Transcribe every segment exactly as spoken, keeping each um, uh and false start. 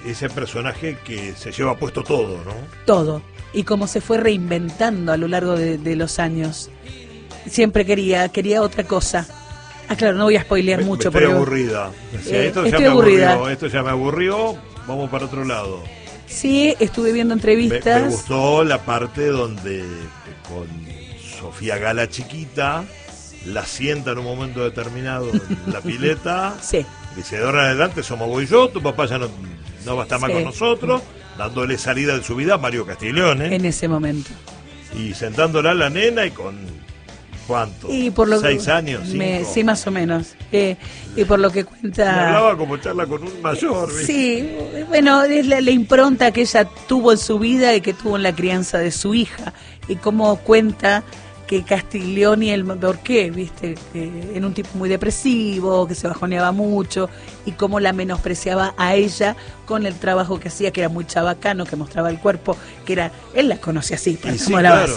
ese personaje que se lleva puesto todo, ¿no? Todo. Y cómo se fue reinventando a lo largo de, de los años. Siempre quería, quería otra cosa. Ah, claro, no voy a spoilear me, mucho. Me estoy pero, aburrida. O sea, eh, esto estoy ya me aburrida. aburrió, esto ya me aburrió, vamos para otro lado. Sí, estuve viendo entrevistas. Me, me gustó la parte donde con Sofía Gala chiquita la sienta en un momento determinado en la pileta. Sí. Dice, de ahora en adelante somos vos y yo, tu papá ya no, no va a estar más Sí. con nosotros, dándole salida de su vida a Mario Castiglione. En ese momento. Y sentándola a la nena y con, ¿cuánto? Y por lo ¿Seis que, años? Cinco. Me, sí, más o menos. Eh, y por lo que cuenta... Me hablaba como charla con un mayor. ¿viste? Sí, bueno, es la, la impronta que ella tuvo en su vida y que tuvo en la crianza de su hija. Y cómo cuenta que Castiglione, el ¿por qué? ¿Viste? Que era un tipo muy depresivo, que se bajoneaba mucho, y cómo la menospreciaba a ella con el trabajo que hacía, que era muy chabacano, que mostraba el cuerpo, que era, él la conocía así, para sí, como la claro. base.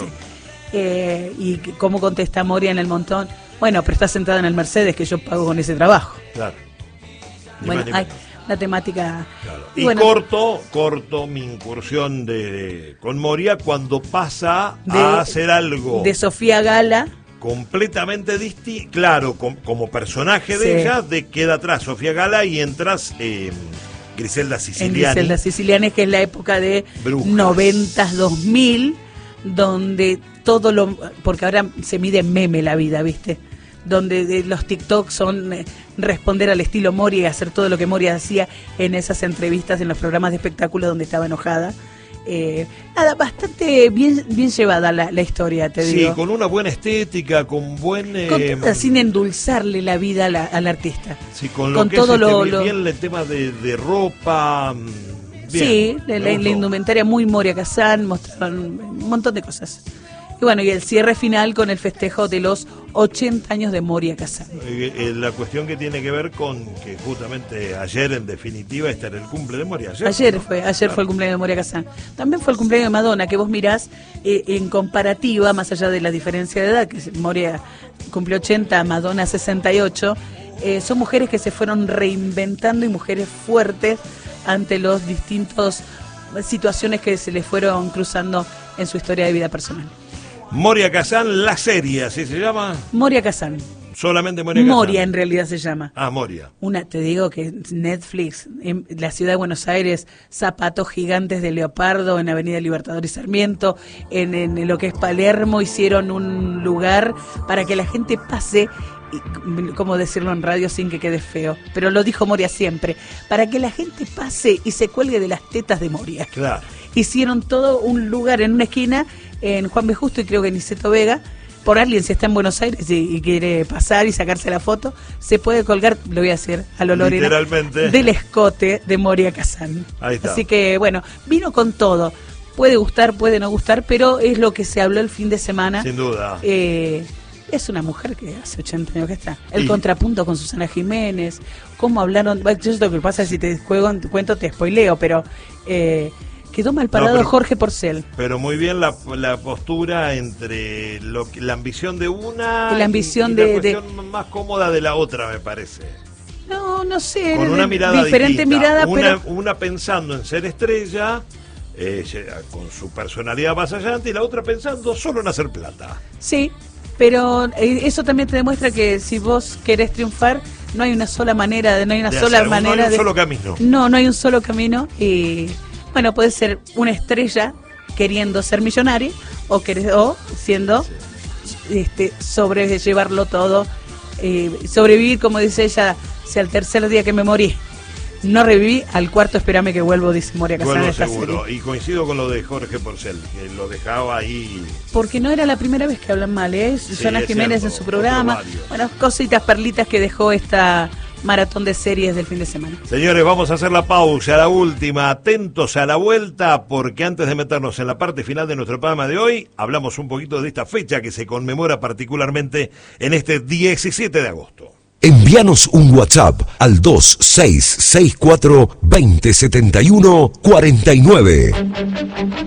Eh, y que- cómo contesta Moria en el montón, bueno, pero está sentada en el Mercedes que yo pago con ese trabajo. Claro. Ni Bueno, más ni hay menos. la temática. Claro. Y Y bueno, corto, corto mi incursión de con Moria cuando pasa De- a hacer algo de Sofía Gala. completamente distinto, claro, com- como personaje de Sí. ella, de queda atrás Sofía Gala y entras eh, Griselda En Siciliani. Griselda Siciliani, que es la época de Brujas. noventas, dos mil, donde todo lo... Porque ahora se mide en meme la vida, ¿viste? Donde de, los TikTok son eh, responder al estilo Moria y hacer todo lo que Moria hacía en esas entrevistas, en los programas de espectáculo donde estaba enojada. Eh, nada, bastante bien bien llevada la, la historia, te Sí, digo. con una buena estética, con buen... eh, Contada sin endulzarle la vida a la- al artista. sí, con lo con que todo es este, lo- bien, lo- bien el tema de, de ropa... mm, bien, Sí, me la, la- la gustó. indumentaria muy Moria Kazan, mostraron un montón de cosas. Y bueno, y el cierre final con el festejo de los ochenta años de Moria Kazan. Eh, eh, la cuestión que tiene que ver con que justamente ayer en definitiva este era el cumple de Moria. Ayer, Ayer ¿no? fue, ayer Claro. fue el cumpleaños de Moria Kazan. También fue el cumpleaños de Madonna, que vos mirás eh, en comparativa, más allá de la diferencia de edad, que Moria cumplió ochenta, Madonna sesenta y ocho, eh, son mujeres que se fueron reinventando y mujeres fuertes ante los distintos situaciones que se les fueron cruzando en su historia de vida personal. Moria Kazan, la serie, ¿así se llama? Moria Kazan. Solamente Moria Kazan. Moria en realidad se llama. Ah, Moria. Una, te digo que Netflix, en la ciudad de Buenos Aires, zapatos gigantes de leopardo en Avenida Libertador y Sarmiento, en, en lo que es Palermo hicieron un lugar para que la gente pase, y, ¿cómo decirlo en radio sin que quede feo? Pero lo dijo Moria siempre, para que la gente pase y se cuelgue de las tetas de Moria. Claro. Hicieron todo un lugar en una esquina, en Juan B. Justo y creo que en Niceto Vega. Por alguien, si está en Buenos Aires y, y quiere pasar y sacarse la foto, se puede colgar, lo voy a decir a lo Lorena, Literalmente. del escote de Moria Kazan. Ahí está. Así que, bueno, vino con todo. Puede gustar, puede no gustar, pero es lo que se habló el fin de semana. Sin duda. Eh, es una mujer que hace ochenta años que está. El Y- contrapunto con Susana Jiménez, cómo hablaron. Bueno, yo lo que pasa es si te juego, te cuento, te spoileo, pero eh, quedó mal parado No, pero- Jorge Porcel. Pero muy bien la, la postura entre lo que- la ambición de una La ambición y, y de- la cuestión más cómoda de la otra, me parece. No, no sé. Con de- una mirada diferente distinta. mirada, una, pero una pensando en ser estrella, eh, con su personalidad avasallante, y la otra pensando solo en hacer plata. sí. Pero eh, eso también te demuestra que si vos querés triunfar, no hay una sola manera, de, no hay una De sola hacer- no hay manera un de. solo camino. No, no hay un solo camino. Y bueno, puede ser una estrella queriendo ser millonaria o, querés, o siendo este, sobrellevarlo todo, eh, sobrevivir, como dice ella, si al tercer día que me morí no reviví, al cuarto espérame que vuelvo, dice Moria Kazan en Vuelvo esta seguro. serie. Y coincido con lo de Jorge Porcel, que lo dejaba ahí. Porque no era la primera vez que hablan mal, ¿eh? Susana es Jiménez cierto, en su programa. otro varios. Bueno, cositas, perlitas que dejó esta maratón de series del fin de semana. Señores, vamos a hacer la pausa, la última. Atentos a la vuelta, porque antes de meternos en la parte final de nuestro programa de hoy, hablamos un poquito de esta fecha que se conmemora particularmente en este diecisiete de agosto. Envíanos un WhatsApp al dos seis seis cuatro, dos cero siete uno, cuatro nueve.